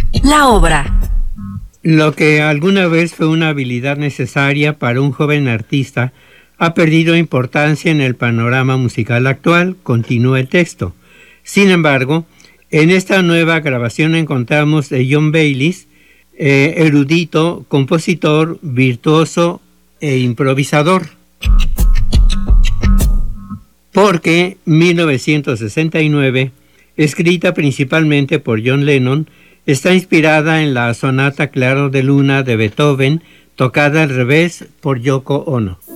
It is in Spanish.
La obra. Lo que alguna vez fue una habilidad necesaria para un joven artista ha perdido importancia en el panorama musical actual, continúa el texto. Sin embargo, en esta nueva grabación encontramos a John Baylis, erudito, compositor, virtuoso e improvisador. Porque 1969, escrita principalmente por John Lennon, está inspirada en la sonata Claro de Luna de Beethoven, tocada al revés por Yoko Ono.